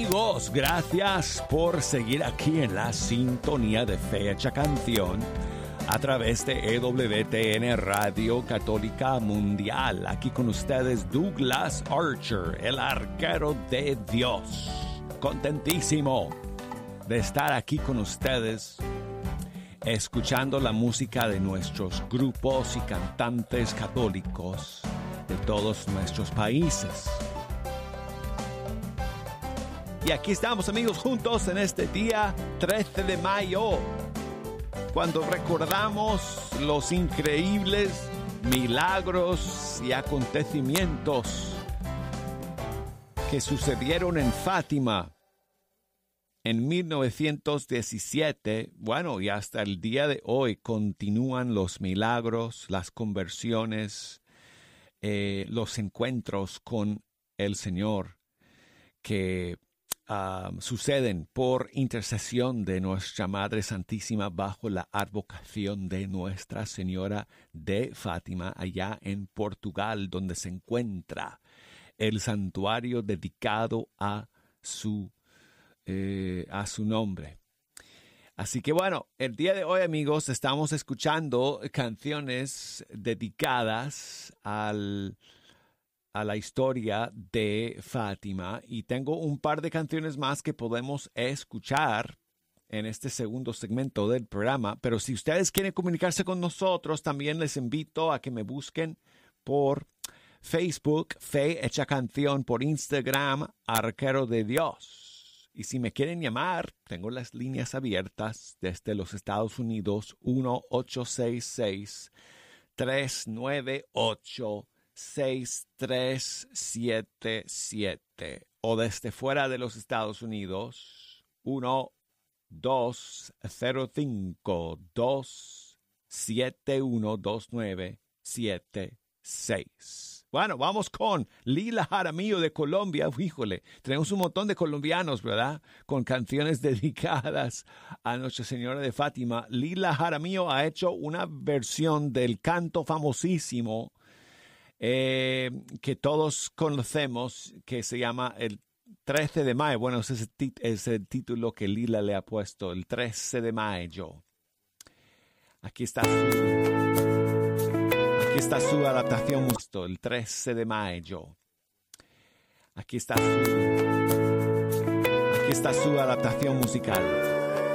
Amigos, gracias por seguir aquí en la sintonía de Fecha Canción a través de EWTN Radio Católica Mundial. Aquí con ustedes Douglas Archer, el arquero de Dios. Contentísimo de estar aquí con ustedes, escuchando la música de nuestros grupos y cantantes católicos de todos nuestros países. Y aquí estamos, amigos, juntos en este día 13 de mayo, cuando recordamos los increíbles milagros y acontecimientos que sucedieron en Fátima en 1917. Bueno, y hasta el día de hoy continúan los milagros, las conversiones, los encuentros con el Señor que suceden por intercesión de nuestra Madre Santísima bajo la advocación de Nuestra Señora de Fátima allá en Portugal, donde se encuentra el santuario dedicado a su nombre. Así que bueno, el día de hoy, amigos, estamos escuchando canciones dedicadas a la historia de Fátima, y tengo un par de canciones más que podemos escuchar en este segundo segmento del programa. Pero si ustedes quieren comunicarse con nosotros, también les invito a que me busquen por Facebook, Fe Hecha Canción, por Instagram, Arquero de Dios. Y si me quieren llamar, tengo las líneas abiertas desde los Estados Unidos, 1-866-398-6377, o desde fuera de los Estados Unidos, 1-205-271-2976. Bueno, vamos con Lila Jaramillo de Colombia. Híjole, tenemos un montón de colombianos, ¿verdad? Con canciones dedicadas a Nuestra Señora de Fátima. Lila Jaramillo ha hecho una versión del canto famosísimo que todos conocemos, que se llama el 13 de mayo. Bueno, ese es el título que Lila le ha puesto, el 13 de mayo. Aquí está su adaptación, el 13 de mayo. Aquí está su adaptación musical.